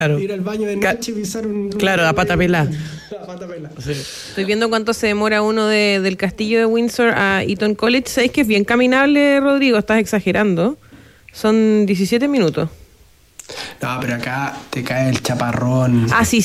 Claro. Ir al baño de noche y pisar Claro, a pata pelá. A pata pelá. Sí. Estoy viendo cuánto se demora uno del castillo de Windsor a Eton College. ¿Sabéis que es bien caminable, Rodrigo? Estás exagerando. Son 17 minutos. No, pero acá te cae el chaparrón. Ah, sí.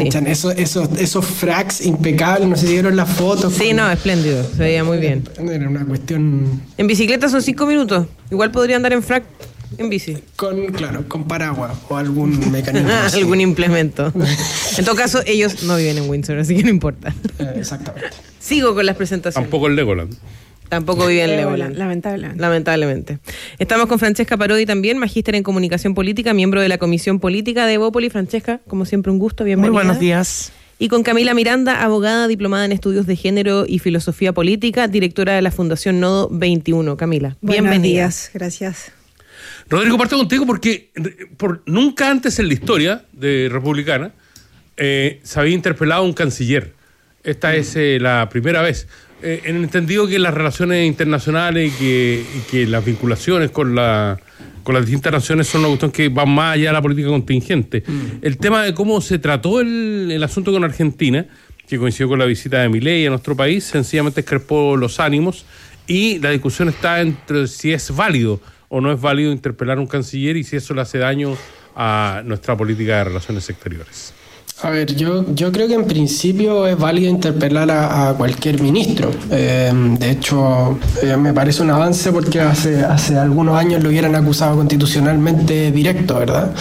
Esos fracs impecables, no sé si vieron las fotos. Sí, no, espléndido. Se veía muy bien. Era una cuestión... En bicicleta son 5 minutos. Igual podría andar en frac en bici. Con paraguas o algún mecanismo. Algún implemento. En todo caso, ellos no viven en Windsor, así que no importa. Exactamente. Sigo con las presentaciones. Tampoco el Legoland. Tampoco vive en Legoland. Lamentablemente. Estamos con Francesca Parodi también, magíster en comunicación política, miembro de la Comisión Política de Evópoli. Francesca, como siempre, un gusto, bienvenida. Muy buenos días. Y con Camila Miranda, abogada diplomada en estudios de género y filosofía política, directora de la Fundación Nodo 21. Camila, bienvenida. Buenos días, gracias. Rodrigo, parto contigo porque nunca antes en la historia de Republicana se había interpelado a un canciller. Esta es la primera vez. En el entendido que las relaciones internacionales y que las vinculaciones con las distintas naciones son una cuestión que va más allá de la política contingente. El tema de cómo se trató el asunto con Argentina, que coincidió con la visita de Milei a nuestro país, sencillamente escarpó los ánimos y la discusión está entre si es válido o no es válido interpelar a un canciller y si eso le hace daño a nuestra política de relaciones exteriores. A ver, yo creo que en principio es válido interpelar a cualquier ministro. De hecho, me parece un avance porque hace algunos años lo hubieran acusado constitucionalmente directo, ¿verdad?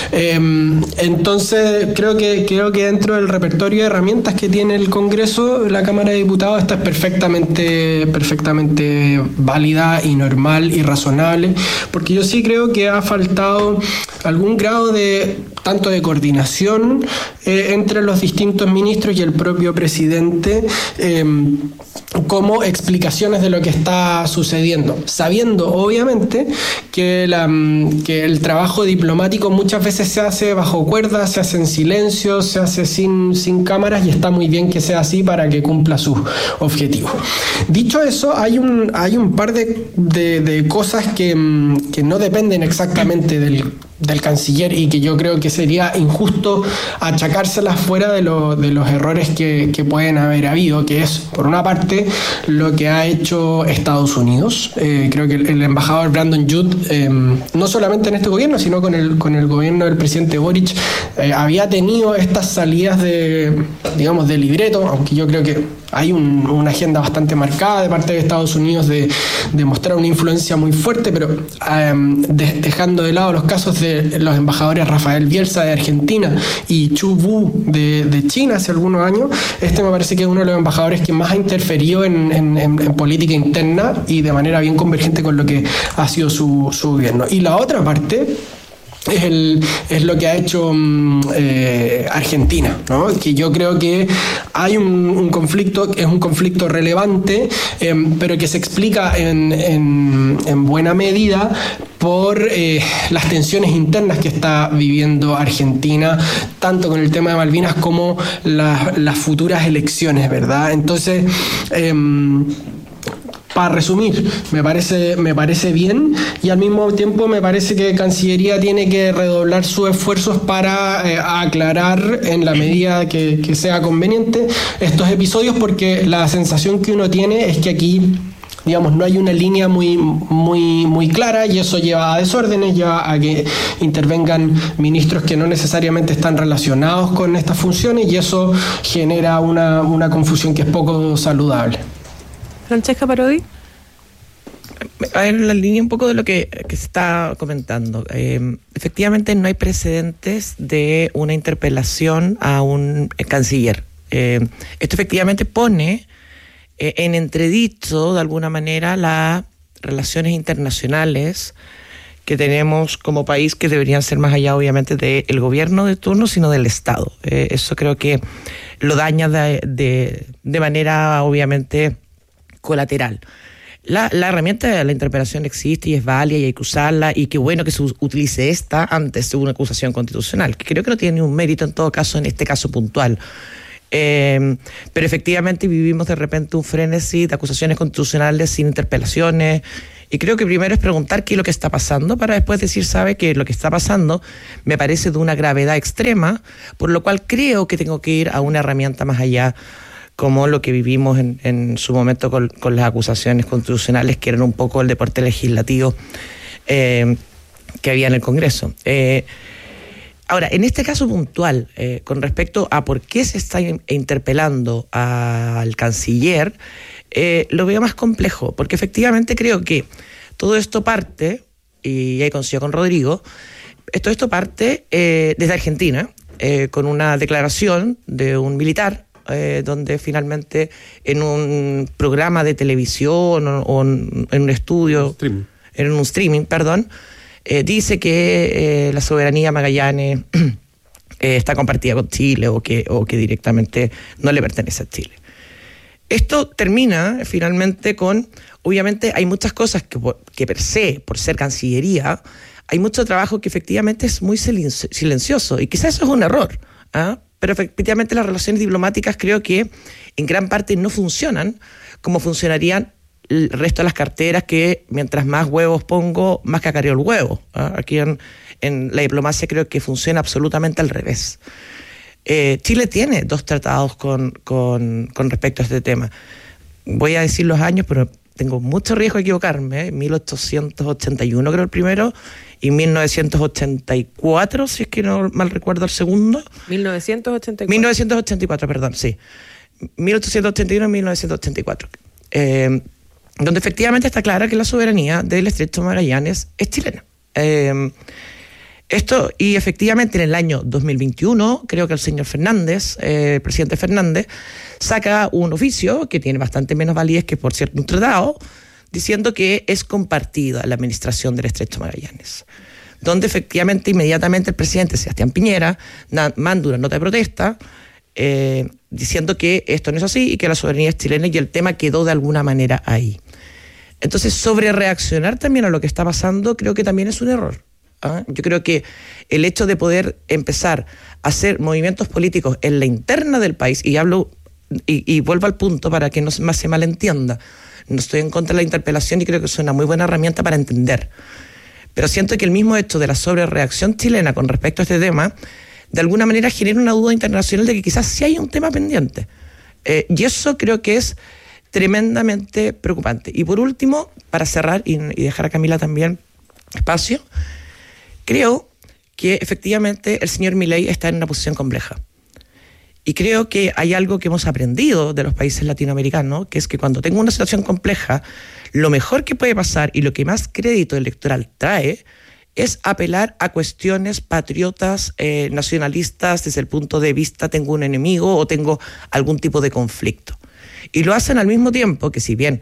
Entonces, creo que dentro del repertorio de herramientas que tiene el Congreso, la Cámara de Diputados, esta es perfectamente válida y normal y razonable, porque yo sí creo que ha faltado algún grado tanto de coordinación entre los distintos ministros y el propio presidente, como explicaciones de lo que está sucediendo, sabiendo obviamente que el trabajo diplomático muchas veces se hace bajo cuerda, se hace en silencio, se hace sin cámaras, y está muy bien que sea así para que cumpla sus objetivos. Dicho eso, hay un par de cosas que no dependen exactamente del canciller y que yo creo que sería injusto achacárselas fuera de los errores que pueden haber habido, que es, por una parte, lo que ha hecho Estados Unidos. Creo que el embajador Brandon Judd, no solamente en este gobierno, sino con el gobierno del presidente Boric, había tenido estas salidas de libreto, aunque yo creo que hay una agenda bastante marcada de parte de Estados Unidos de mostrar una influencia muy fuerte, pero dejando de lado los casos de los embajadores Rafael Bielsa de Argentina y Chu Wu de China hace algunos años, me parece que es uno de los embajadores que más ha interferido en política interna y de manera bien convergente con lo que ha sido su gobierno. Y la otra parte es lo que ha hecho Argentina, ¿no? Que yo creo que hay un conflicto, es un conflicto relevante, pero que se explica en buena medida por las tensiones internas que está viviendo Argentina, tanto con el tema de Malvinas como las futuras elecciones, ¿verdad? Entonces, para resumir, me parece bien, y al mismo tiempo me parece que Cancillería tiene que redoblar sus esfuerzos para aclarar en la medida que sea conveniente estos episodios, porque la sensación que uno tiene es que aquí, digamos, no hay una línea muy clara, y eso lleva a desórdenes, lleva a que intervengan ministros que no necesariamente están relacionados con estas funciones, y eso genera una confusión que es poco saludable. Francesca Parodi. A ver, la línea un poco de lo que se está comentando. Efectivamente, no hay precedentes de una interpelación a un canciller. Esto efectivamente pone en entredicho, de alguna manera, las relaciones internacionales que tenemos como país, que deberían ser más allá, obviamente, del gobierno de turno, sino del Estado. Eso creo que lo daña de manera, obviamente, colateral. La herramienta de la interpelación existe y es válida y hay que usarla, y qué bueno que se utilice esta antes de una acusación constitucional, que creo que no tiene ningún mérito en todo caso en este caso puntual. Pero efectivamente vivimos de repente un frenesí de acusaciones constitucionales sin interpelaciones, Y creo que primero es preguntar qué es lo que está pasando para después decir, sabe que lo que está pasando me parece de una gravedad extrema, por lo cual creo que tengo que ir a una herramienta más allá, como lo que vivimos en su momento con las acusaciones constitucionales, que eran un poco el deporte legislativo que había en el Congreso. Ahora, en este caso puntual, con respecto a por qué se está interpelando al canciller, lo veo más complejo, porque efectivamente creo que todo esto parte, y ahí coincido con Rodrigo, todo esto parte desde Argentina, con una declaración de un militar, donde finalmente en un programa de televisión o en un estudio, en un streaming, dice que la soberanía Magallanes está compartida con Chile o que directamente no le pertenece a Chile. Esto termina finalmente con, obviamente hay muchas cosas que per se, por ser Cancillería, hay mucho trabajo que efectivamente es muy silencioso y quizás eso es un error, pero efectivamente las relaciones diplomáticas creo que en gran parte no funcionan como funcionarían el resto de las carteras, que mientras más huevos pongo, más cacareo el huevo. Aquí en la diplomacia creo que funciona absolutamente al revés. Chile tiene 2 tratados con respecto a este tema. Voy a decir los años, pero tengo mucho riesgo de equivocarme. 1881 creo el primero, y 1984, si es que no mal recuerdo el segundo. 1984, perdón, sí. 1881 y 1984. Donde efectivamente está clara que la soberanía del Estrecho de Magallanes es chilena. Esto, y efectivamente en el año 2021, creo que el señor Fernández, el presidente Fernández, saca un oficio que tiene bastante menos validez que, por cierto, un tratado, diciendo que es compartida la administración del Estrecho de Magallanes. Donde efectivamente, inmediatamente el presidente Sebastián Piñera manda una nota de protesta diciendo que esto no es así y que la soberanía es chilena, y el tema quedó de alguna manera ahí. Entonces, sobre reaccionar también a lo que está pasando, creo que también es un error. Yo creo que el hecho de poder empezar a hacer movimientos políticos en la interna del país, y hablo y vuelvo al punto para que no se malentienda, no estoy en contra de la interpelación y creo que es una muy buena herramienta para entender, pero siento que el mismo hecho de la sobrereacción chilena con respecto a este tema de alguna manera genera una duda internacional de que quizás sí hay un tema pendiente, y eso creo que es tremendamente preocupante. Y por último, para cerrar y dejar a Camila también espacio, creo que efectivamente el señor Milei está en una posición compleja. Y creo que hay algo que hemos aprendido de los países latinoamericanos, que es que cuando tengo una situación compleja, lo mejor que puede pasar y lo que más crédito electoral trae es apelar a cuestiones patriotas, nacionalistas, desde el punto de vista tengo un enemigo o tengo algún tipo de conflicto. Y lo hacen al mismo tiempo que, si bien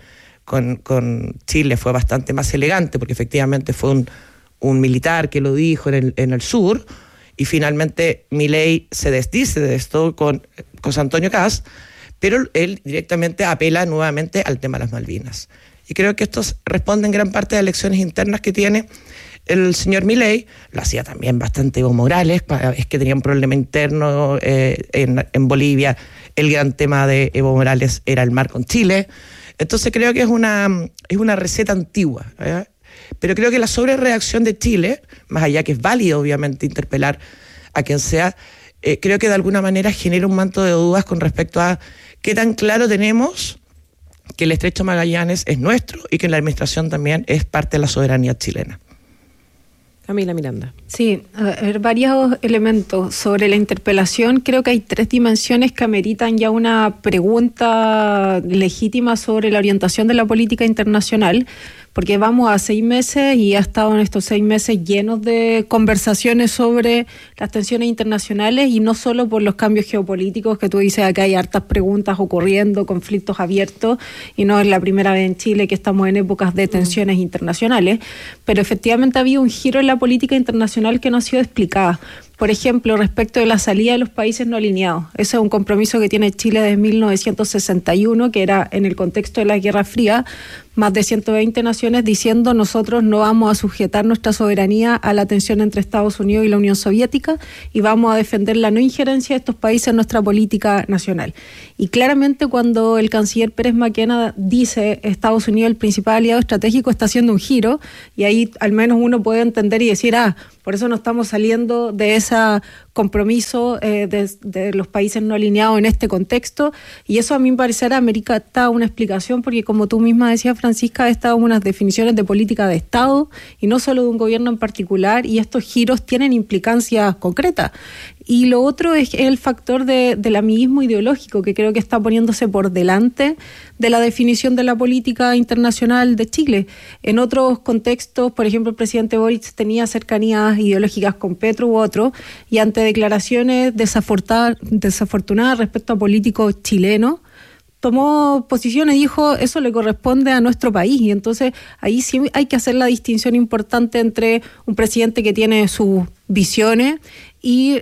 con Chile fue bastante más elegante, porque efectivamente fue un militar que lo dijo en el sur, y finalmente Milei se desdice de esto con José Antonio Kast, pero él directamente apela nuevamente al tema de las Malvinas. Y creo que esto responde en gran parte a elecciones internas que tiene el señor Milei. Lo hacía también bastante Evo Morales, es que tenía un problema interno en Bolivia. El gran tema de Evo Morales era el mar con Chile. Entonces creo que es una receta antigua, pero creo que la sobrereacción de Chile, más allá que es válido obviamente interpelar a quien sea, creo que de alguna manera genera un manto de dudas con respecto a qué tan claro tenemos que el Estrecho de Magallanes es nuestro y que la administración también es parte de la soberanía chilena. Camila Miranda. Sí, a ver, varios elementos sobre la interpelación. Creo que hay 3 dimensiones que ameritan ya una pregunta legítima sobre la orientación de la política internacional, porque vamos a 6 meses y ha estado en estos 6 meses llenos de conversaciones sobre las tensiones internacionales, y no solo por los cambios geopolíticos que tú dices, acá hay hartas preguntas ocurriendo, conflictos abiertos, y no es la primera vez en Chile que estamos en épocas de tensiones internacionales, pero efectivamente ha habido un giro en la política internacional que no ha sido explicada. Por ejemplo, respecto de la salida de los países no alineados. Ese es un compromiso que tiene Chile desde 1961, que era en el contexto de la Guerra Fría, más de 120 naciones diciendo nosotros no vamos a sujetar nuestra soberanía a la tensión entre Estados Unidos y la Unión Soviética y vamos a defender la no injerencia de estos países en nuestra política nacional. Y claramente cuando el canciller Pérez Maquena dice Estados Unidos el principal aliado estratégico, está haciendo un giro, y ahí al menos uno puede entender y decir, por eso no estamos saliendo de ese compromiso de los países no alineados en este contexto, y eso a mí me parecer amerita una explicación, porque como tú misma decías, Francisca, estas unas definiciones de política de Estado y no solo de un gobierno en particular, y estos giros tienen implicancias concretas. Y lo otro es el factor del amiguismo ideológico, que creo que está poniéndose por delante de la definición de la política internacional de Chile. En otros contextos, por ejemplo, el presidente Boric tenía cercanías ideológicas con Petro u otro, y ante declaraciones desafortunadas respecto a políticos chilenos, tomó posiciones y dijo, eso le corresponde a nuestro país. Y entonces ahí sí hay que hacer la distinción importante entre un presidente que tiene sus visiones y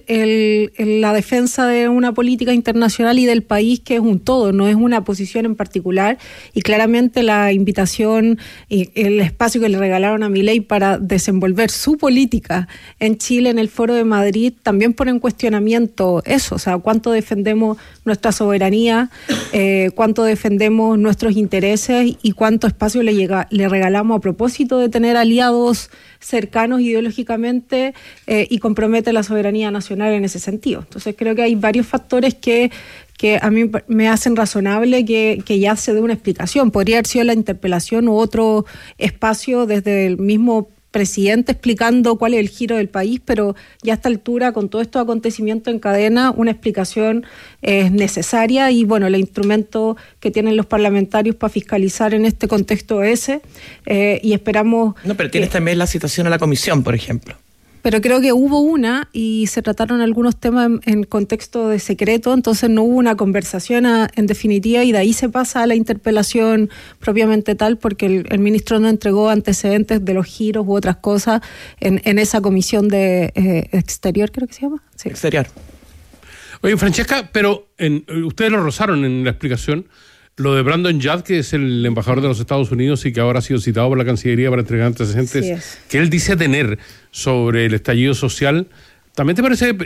la defensa de una política internacional y del país, que es un todo, no es una posición en particular. Y claramente la invitación y el espacio que le regalaron a Milei para desenvolver su política en Chile, en el Foro de Madrid, también pone en cuestionamiento eso, o sea, cuánto defendemos nuestra soberanía, cuánto defendemos nuestros intereses y cuánto espacio le regalamos a propósito de tener aliados cercanos ideológicamente y compromete la soberanía nacional en ese sentido. Entonces creo que hay varios factores que a mí me hacen razonable que ya se dé una explicación. Podría haber sido la interpelación u otro espacio desde el mismo presidente explicando cuál es el giro del país, pero ya a esta altura, con todos estos acontecimientos en cadena, una explicación es necesaria, y bueno, el instrumento que tienen los parlamentarios para fiscalizar en este contexto es ese, y esperamos... No, pero tienes también la citación a la comisión, por ejemplo. Pero creo que hubo una y se trataron algunos temas en contexto de secreto, entonces no hubo una conversación en definitiva, y de ahí se pasa a la interpelación propiamente tal, porque el ministro no entregó antecedentes de los giros u otras cosas en esa comisión de exterior, creo que se llama. Sí. Exterior. Oye, Francesca, pero ustedes lo rozaron en la explicación. Lo de Brandon Judd, que es el embajador de los Estados Unidos y que ahora ha sido citado por la Cancillería para entregar antecedentes que él dice tener sobre el estallido social, ¿también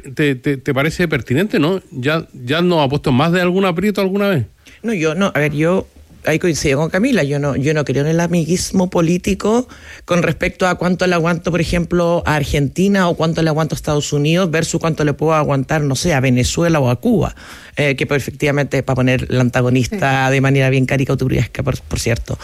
te parece pertinente, no? ¿Ya nos ha puesto más de algún aprieto alguna vez? No, yo ahí coincido con Camila, yo no creo en el amiguismo político con respecto a cuánto le aguanto, por ejemplo, a Argentina, o cuánto le aguanto a Estados Unidos versus cuánto le puedo aguantar, no sé, a Venezuela o a Cuba, que pues, efectivamente, para poner la antagonista de manera bien caricaturesca, por cierto.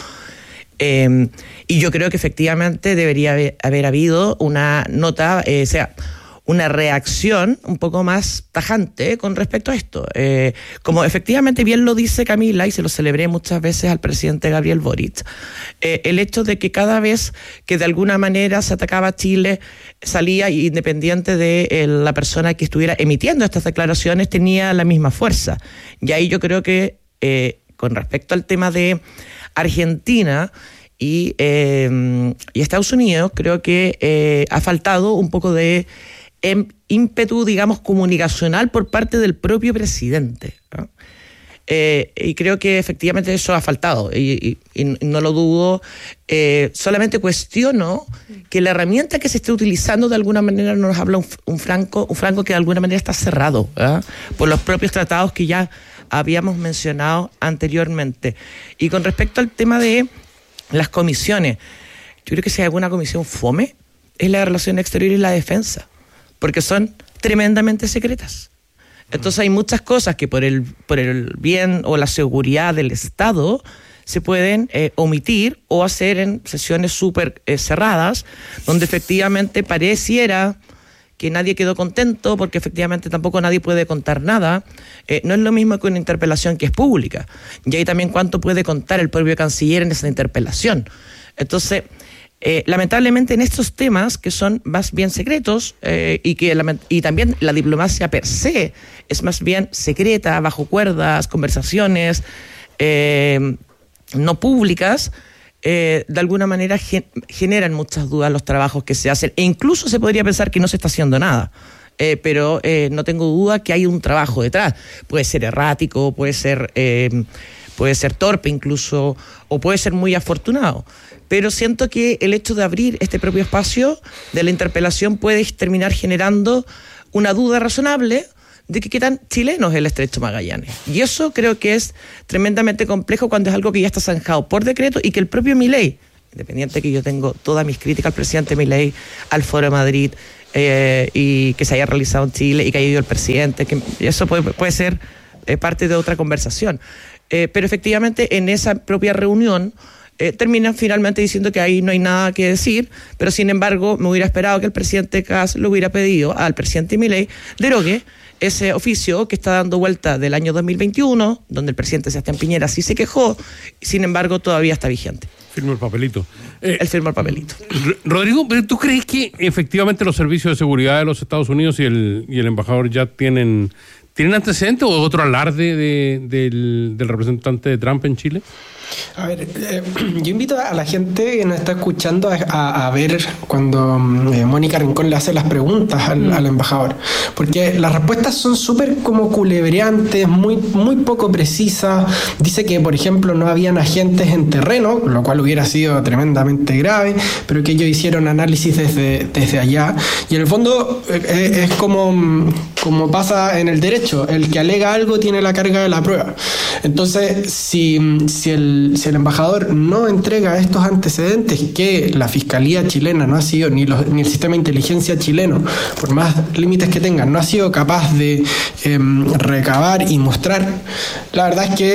Y yo creo que efectivamente debería haber habido una nota, una reacción un poco más tajante con respecto a esto. Como efectivamente bien lo dice Camila, y se lo celebré muchas veces al presidente Gabriel Boric, el hecho de que cada vez que de alguna manera se atacaba a Chile, salía, independiente de la persona que estuviera emitiendo estas declaraciones, tenía la misma fuerza. Y ahí yo creo que con respecto al tema de Argentina y Estados Unidos, creo que ha faltado un poco de ímpetu, digamos, comunicacional por parte del propio presidente, ¿no? Y creo que efectivamente eso ha faltado, y no lo dudo, solamente cuestiono que la herramienta que se esté utilizando de alguna manera nos habla un franco que de alguna manera está cerrado, ¿verdad? Por los propios tratados que ya habíamos mencionado anteriormente. Y con respecto al tema de las comisiones, yo creo que si hay alguna comisión fome es la de Relaciones Exteriores y la Defensa, porque son tremendamente secretas. Entonces hay muchas cosas que por el bien o la seguridad del Estado se pueden omitir o hacer en sesiones súper cerradas, donde efectivamente pareciera que nadie quedó contento, porque efectivamente tampoco nadie puede contar nada. No es lo mismo que una interpelación que es pública. Y ahí también cuánto puede contar el propio canciller en esa interpelación. Entonces, lamentablemente en estos temas que son más bien secretos, y también la diplomacia per se es más bien secreta, bajo cuerdas, conversaciones no públicas, de alguna manera generan muchas dudas los trabajos que se hacen, e incluso se podría pensar que no se está haciendo nada. Pero no tengo duda que hay un trabajo detrás. Puede ser errático, puede ser puede ser torpe incluso, o puede ser muy afortunado. Pero siento que el hecho de abrir este propio espacio de la interpelación puede terminar generando una duda razonable de que qué tan chileno es el Estrecho Magallanes. Y eso creo que es tremendamente complejo cuando es algo que ya está zanjado por decreto y que el propio Milei, independiente que yo tengo todas mis críticas al presidente Milei, al Foro de Madrid, y que se haya realizado en Chile y que haya ido el presidente, que eso puede ser parte de otra conversación. Pero efectivamente en esa propia reunión terminan finalmente diciendo que ahí no hay nada que decir, pero sin embargo me hubiera esperado que el presidente Kast le hubiera pedido al presidente Milei derogue ese oficio que está dando vuelta del año 2021, donde el presidente Sebastián Piñera sí se quejó, sin embargo todavía está vigente. Firmó el papelito. Él firmó el papelito. Rodrigo, ¿tú crees que efectivamente los servicios de seguridad de los Estados Unidos y el embajador ya tienen antecedentes o otro alarde del representante de Trump en Chile? A ver, yo invito a la gente que nos está escuchando a ver cuando Mónica Rincón le hace las preguntas al embajador, porque las respuestas son súper como culebreantes, muy poco precisas. Dice que, por ejemplo, no habían agentes en terreno, lo cual hubiera sido tremendamente grave, pero que ellos hicieron análisis desde allá. Y en el fondo es como pasa en el derecho, el que alega algo tiene la carga de la prueba. Entonces, si el embajador no entrega estos antecedentes que la Fiscalía chilena no ha sido, ni el sistema de inteligencia chileno, por más límites que tengan, no ha sido capaz de recabar y mostrar, la verdad es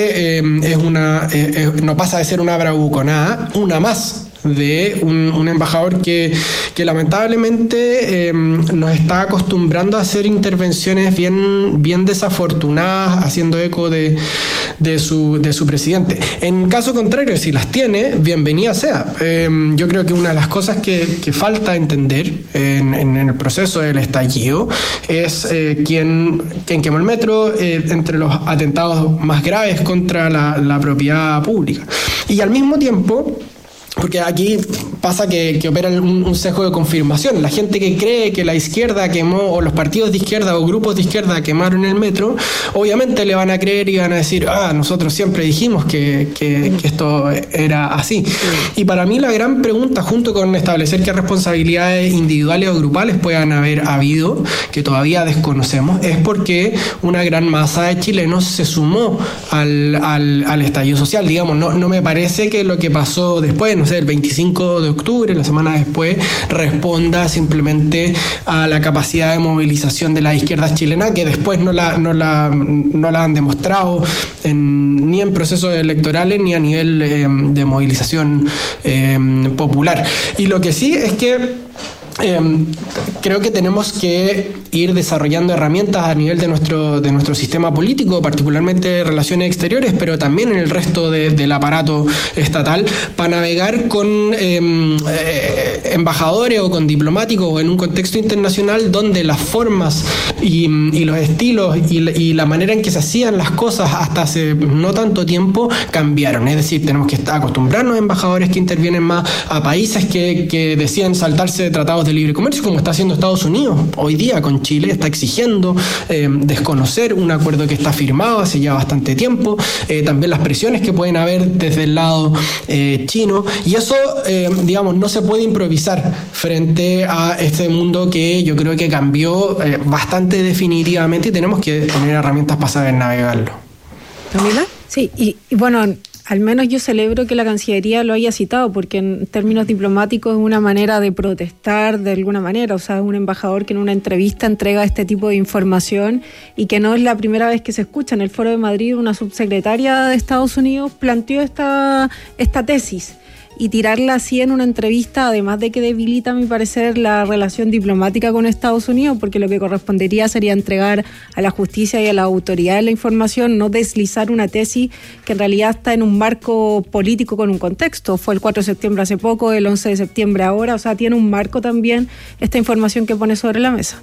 que no pasa de ser una bravuconada, una más de un embajador que lamentablemente nos está acostumbrando a hacer intervenciones bien desafortunadas, haciendo eco de su presidente. En caso contrario, si las tiene, bienvenida sea. Yo creo que una de las cosas que falta entender en el proceso del estallido es quien quemó el metro, entre los atentados más graves contra la propiedad pública. Y al mismo tiempo, porque aquí pasa que opera un sesgo de confirmación. La gente que cree que la izquierda quemó, o los partidos de izquierda o grupos de izquierda quemaron el metro, obviamente le van a creer y van a decir, nosotros siempre dijimos que esto era así. Y para mí la gran pregunta, junto con establecer qué responsabilidades individuales o grupales puedan haber habido, que todavía desconocemos, es por qué una gran masa de chilenos se sumó al estallido social. Digamos, no me parece que lo que pasó después, no sé, el 25 de octubre, la semana después, responda simplemente a la capacidad de movilización de las izquierdas chilenas, que después no la han demostrado ni en procesos electorales ni a nivel de movilización popular. Y lo que sí es que creo que tenemos que ir desarrollando herramientas a nivel de nuestro sistema político, particularmente relaciones exteriores, pero también en el resto del aparato estatal, para navegar con embajadores o con diplomáticos o en un contexto internacional donde las formas y los estilos y la manera en que se hacían las cosas hasta hace no tanto tiempo cambiaron. Es decir, tenemos que acostumbrarnos a embajadores que intervienen más, a países que decían saltarse tratados de libre comercio, como está haciendo Estados Unidos hoy día con Chile, está exigiendo desconocer un acuerdo que está firmado hace ya bastante tiempo, también las presiones que pueden haber desde el lado chino, y eso digamos no se puede improvisar frente a este mundo que yo creo que cambió bastante definitivamente, y tenemos que tener herramientas para saber navegarlo. ¿Camila? Sí, y bueno, al menos yo celebro que la Cancillería lo haya citado, porque en términos diplomáticos es una manera de protestar de alguna manera. O sea, es un embajador que en una entrevista entrega este tipo de información, y que no es la primera vez que se escucha. En el Foro de Madrid, una subsecretaria de Estados Unidos planteó esta tesis. Y tirarla así en una entrevista, además de que debilita, a mi parecer, la relación diplomática con Estados Unidos, porque lo que correspondería sería entregar a la justicia y a la autoridad la información, no deslizar una tesis que en realidad está en un marco político con un contexto. Fue el 4 de septiembre hace poco, el 11 de septiembre ahora, o sea, tiene un marco también esta información que pone sobre la mesa.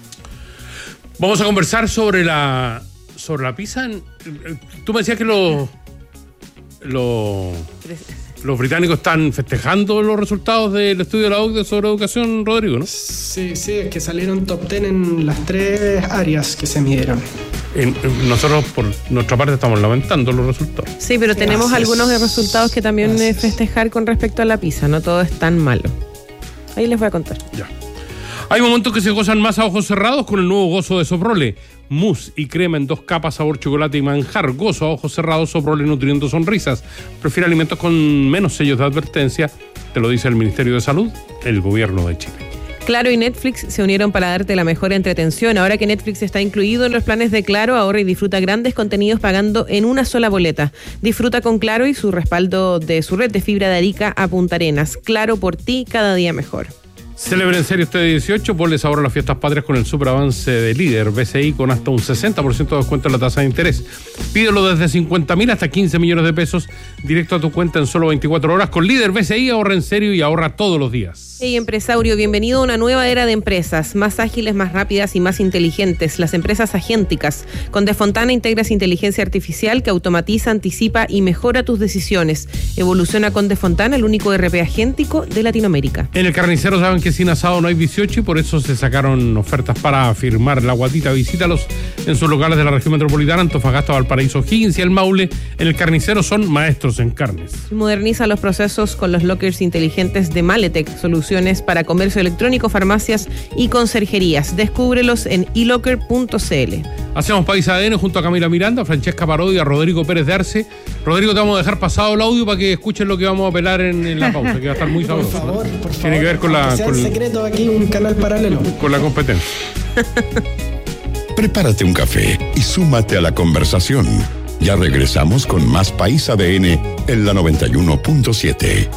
Vamos a conversar sobre la PISA. Tú me decías que los británicos están festejando los resultados del estudio de la OCDE sobre educación, Rodrigo, ¿no? Sí, es que salieron top 10 en las 3 áreas que se midieron. nosotros por nuestra parte estamos lamentando los resultados. Sí, pero tenemos algunos resultados que también festejar con respecto a la PISA. No todo es tan malo. Ahí les voy a contar. Ya. Hay momentos que se gozan más a ojos cerrados con el nuevo Gozo de Soprole. Mousse y crema en 2 capas, sabor chocolate y manjar. Gozo a ojos cerrados, Soprole nutriendo sonrisas. Prefiere alimentos con menos sellos de advertencia. Te lo dice el Ministerio de Salud, el Gobierno de Chile. Claro y Netflix se unieron para darte la mejor entretención. Ahora que Netflix está incluido en los planes de Claro, ahorra y disfruta grandes contenidos pagando en una sola boleta. Disfruta con Claro y su respaldo de su red de fibra de Arica a Punta Arenas. Claro, por ti, cada día mejor. Celebre en serio este 18, ponle sabor a las fiestas patrias con el superavance de Líder BCI con hasta un 60% de descuento en la tasa de interés. Pídelo desde 50.000 hasta 15 millones de pesos directo a tu cuenta en solo 24 horas. Con Líder BCI ahorra en serio y ahorra todos los días. Hey empresario, bienvenido a una nueva era de empresas, más ágiles, más rápidas y más inteligentes, las empresas agénticas. Con Defontana integras inteligencia artificial que automatiza, anticipa y mejora tus decisiones. Evoluciona con Defontana, el único RP agéntico de Latinoamérica. En el Carnicero saben que sin asado no hay 18 y por eso se sacaron ofertas para firmar la guatita. Visítalos en sus locales de la región metropolitana, Antofagasta, Valparaíso, Higgins y El Maule. En el Carnicero son maestros en carnes. Moderniza los procesos con los lockers inteligentes de Maletec, soluciones para comercio electrónico, farmacias y conserjerías. Descúbrelos en elocker.cl. Hacemos País ADN junto a Camila Miranda, Francesca Parodi y a Rodrigo Pérez de Arce. Rodrigo, te vamos a dejar pasado el audio para que escuchen lo que vamos a apelar en la pausa, que va a estar muy sabroso. Por favor. Tiene que ver con la... Con secreto aquí, un canal paralelo. Con la competencia. Prepárate un café y súmate a la conversación. Ya regresamos con más País ADN en la 91.7.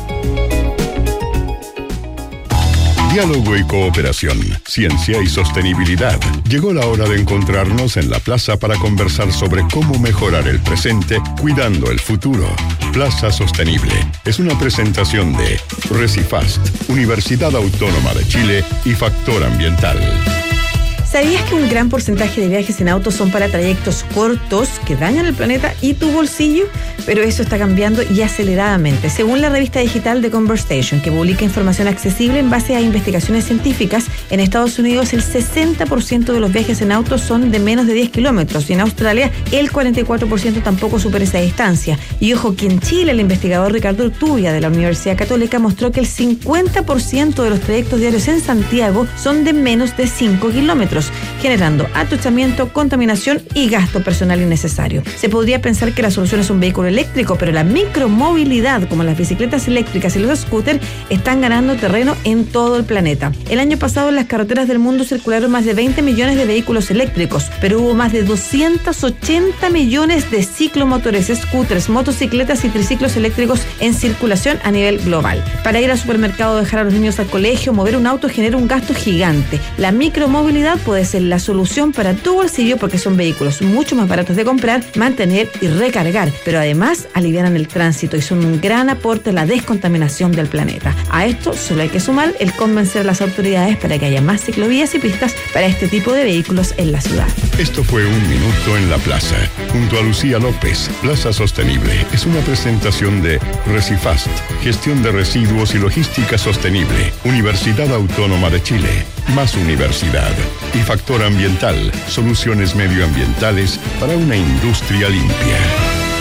Diálogo y cooperación, ciencia y sostenibilidad. Llegó la hora de encontrarnos en la plaza para conversar sobre cómo mejorar el presente cuidando el futuro. Plaza Sostenible es una presentación de Recifast, Universidad Autónoma de Chile y Factor Ambiental. ¿Sabías que un gran porcentaje de viajes en auto son para trayectos cortos que dañan el planeta y tu bolsillo? Pero eso está cambiando y aceleradamente. Según la revista digital The Conversation, que publica información accesible en base a investigaciones científicas, en Estados Unidos el 60% de los viajes en auto son de menos de 10 kilómetros y en Australia el 44% tampoco supera esa distancia. Y ojo que en Chile el investigador Ricardo Urtubia de la Universidad Católica mostró que el 50% de los trayectos diarios en Santiago son de menos de 5 kilómetros. Generando atochamiento, contaminación y gasto personal innecesario. Se podría pensar que la solución es un vehículo eléctrico, pero la micromovilidad, como las bicicletas eléctricas y los scooters, están ganando terreno en todo el planeta. El año pasado en las carreteras del mundo circularon más de 20 millones de vehículos eléctricos, pero hubo más de 280 millones de ciclomotores, scooters, motocicletas y triciclos eléctricos en circulación a nivel global. Para ir al supermercado, dejar a los niños al colegio, mover un auto genera un gasto gigante. La micromovilidad puede ser la solución para tu bolsillo porque son vehículos mucho más baratos de comprar, mantener y recargar, pero además alivianan el tránsito y son un gran aporte a la descontaminación del planeta. A esto solo hay que sumar el convencer a las autoridades para que haya más ciclovías y pistas para este tipo de vehículos en la ciudad. Esto fue Un Minuto en la Plaza, junto a Lucía López. Plaza Sostenible es una presentación de Recifast, Gestión de Residuos y Logística Sostenible, Universidad Autónoma de Chile, más universidad. Y Factor Ambiental, soluciones medioambientales para una industria limpia.